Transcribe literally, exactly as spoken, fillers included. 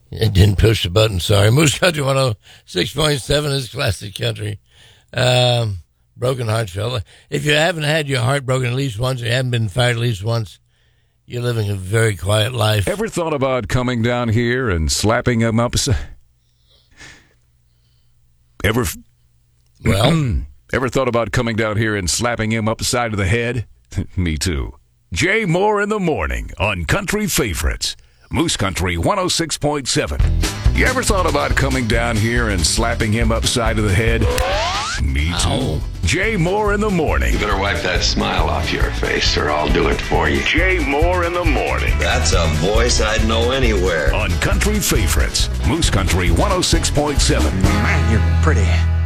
It didn't push the button, sorry. Moose Country one oh six point seven is classic country. Um, broken heart fella. If you haven't had your heart broken at least once, or you haven't been fired at least once, you're living a very quiet life. Ever thought about coming down here and slapping him upside? Ever? Well, ever thought about coming down here and slapping him upside of the head? Me too. Jay Moore in the morning on Country Favorites, Moose Country one oh six point seven. You ever thought about coming down here and slapping him upside of the head? Me too. Ow. Jay Moore in the morning. You better wipe that smile off your face or I'll do it for you. Jay Moore in the morning. That's a voice I'd know anywhere. On Country Favorites, Moose Country one oh six point seven. Man, you're pretty.